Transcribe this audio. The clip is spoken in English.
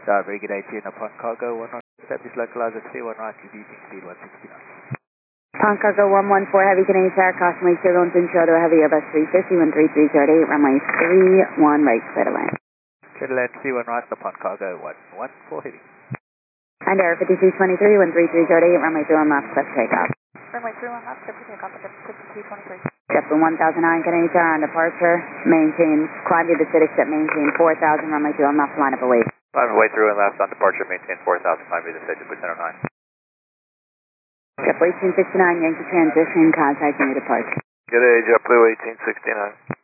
very good day to you. Upon cargo 11, established localizer 31 right, reducing speed 169. Upon cargo 114, heavy Canadian Star, caution weight 0 to show to a heavy Airbus 350, 13308, runway 31 right, clear to land. Clear to land 31 right, upon cargo 114 heavy. And Air 5223, 13308, runway 31 left, clear for takeoff. Runway 31 left, clear for takeoff at 5223. JetBlue 1009 Canadian Star on departure, maintain, climb to the Citic set, maintain 4000, runway 21 left, line up await. Climb away through and left on departure, maintain 4000, climb to the Citic, JetBlue 1009. JetBlue 1869, Yankee transition, contact new departure. Good day, JetBlue 1869.